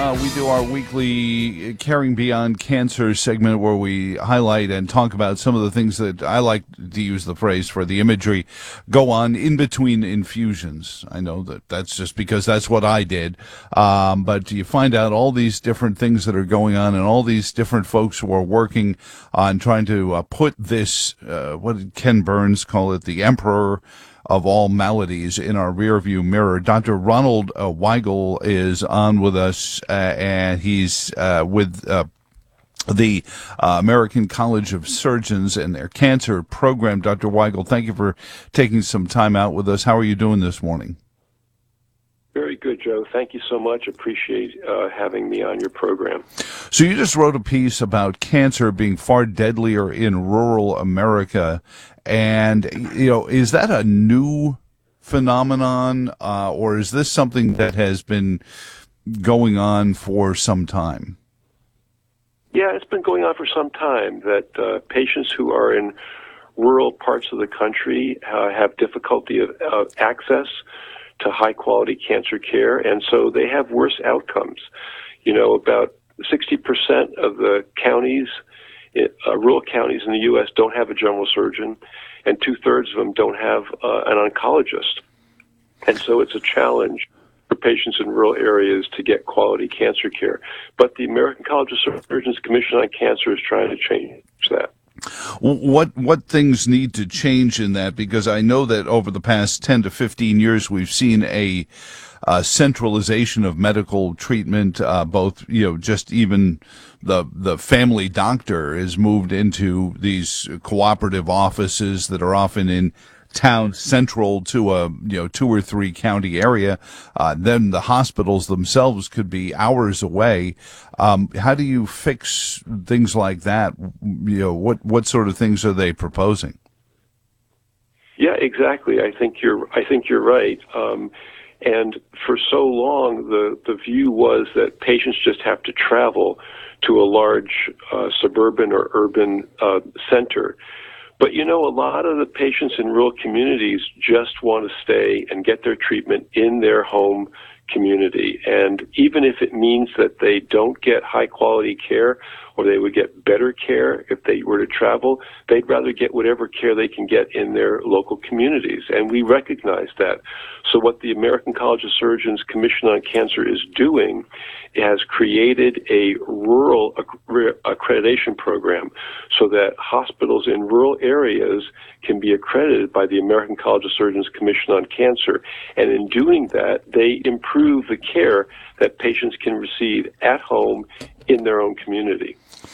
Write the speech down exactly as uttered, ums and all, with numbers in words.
uh, we do our weekly Caring Beyond Cancer segment where we highlight and talk about some of the things that I like to use the phrase for the imagery go on in between infusions. I know that that's just because that's what I did. Um, but you find out all these different things that are going on and all these different folks who are working on trying to uh, put this, uh, what did Ken Burns call it, the emperor of all maladies in our rearview mirror. Doctor Ronald uh, Weigel is on with us, uh, and he's uh, with uh, the uh, American College of Surgeons and their cancer program. Doctor Weigel, thank you for taking some time out with us. How are you doing this morning? Very good, Joe. Thank you so much. Appreciate uh, having me on your program. So you just wrote a piece about cancer being far deadlier in rural America. And, you know, is that a new phenomenon, uh, or is this something that has been going on for some time? Yeah, it's been going on for some time that uh, patients who are in rural parts of the country uh, have difficulty of uh, access to high-quality cancer care, and so they have worse outcomes. You know, about sixty percent of the counties, uh, rural counties in the U S don't have a general surgeon, and two-thirds of them don't have uh, an oncologist. And so it's a challenge for patients in rural areas to get quality cancer care. But the American College of Surgeons Commission on Cancer is trying to change that. What what things need to change in that? Because I know that over the past ten to fifteen years, we've seen a uh, centralization of medical treatment. Uh, both, you know, just even the the family doctor is moved into these cooperative offices that are often in town central to a you know two or three county area. Uh, then the hospitals themselves could be hours away. Um, how do you fix things like that? You know, what what sort of things are they proposing? Yeah, exactly. I think you're I think you're right. Um, and for so long, the the view was that patients just have to travel to a large uh, suburban or urban uh, center. But, you know, a lot of the patients in rural communities just want to stay and get their treatment in their home community. And even if it means that they don't get high quality care, or they would get better care if they were to travel, they'd rather get whatever care they can get in their local communities. And we recognize that. So what the American College of Surgeons Commission on Cancer is doing has created a rural accreditation program so that hospitals in rural areas can be accredited by the American College of Surgeons Commission on Cancer. And in doing that, they improve the care that patients can receive at home in their own community.